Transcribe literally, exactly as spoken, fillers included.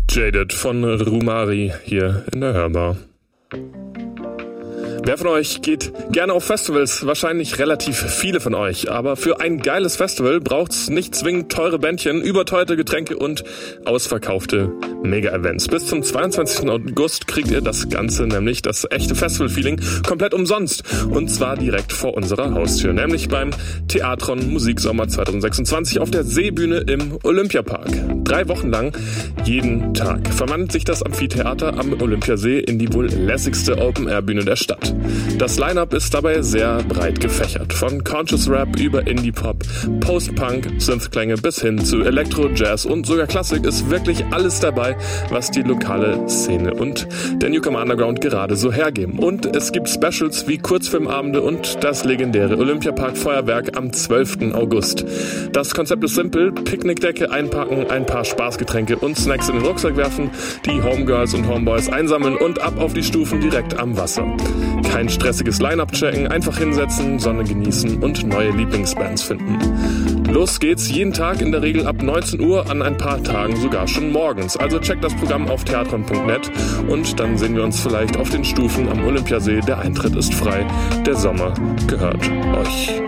Jaded von Rumari hier in der Hörbar. Wer von euch geht gerne auf Festivals? Wahrscheinlich relativ viele von euch. Aber für ein geiles Festival braucht's nicht zwingend teure Bändchen, überteuerte Getränke und ausverkaufte Mega-Events. Bis zum zweiundzwanzigsten August kriegt ihr das Ganze, nämlich das echte Festival-Feeling, komplett umsonst. Und zwar direkt vor unserer Haustür, nämlich beim Theatron Musiksommer zwanzig sechsundzwanzig auf der Seebühne im Olympiapark. Drei Wochen lang, jeden Tag, verwandelt sich das Amphitheater am Olympiasee in die wohl lässigste Open-Air-Bühne der Stadt. Das Line-Up ist dabei sehr breit gefächert. Von Conscious Rap über Indie-Pop, Post-Punk, Synth-Klänge bis hin zu Elektro, Jazz und sogar Klassik ist wirklich alles dabei, was die lokale Szene und der Newcomer Underground gerade so hergeben. Und es gibt Specials wie Kurzfilmabende und das legendäre Olympiapark-Feuerwerk am zwölften August. Das Konzept ist simpel: Picknickdecke einpacken, ein paar Spaßgetränke und Snacks in den Rucksack werfen, die Homegirls und Homeboys einsammeln und ab auf die Stufen direkt am Wasser. Kein stressiges Line-Up checken, einfach hinsetzen, Sonne genießen und neue Lieblingsbands finden. Los geht's jeden Tag, in der Regel ab neunzehn Uhr, an ein paar Tagen sogar schon morgens. Also checkt das Programm auf theatron punkt net und dann sehen wir uns vielleicht auf den Stufen am Olympiasee. Der Eintritt ist frei. Der Sommer gehört euch.